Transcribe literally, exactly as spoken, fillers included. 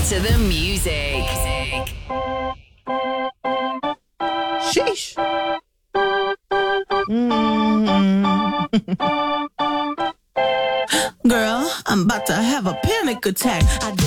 to the music. Sheesh. Mm. Girl, I'm about to have a panic attack. I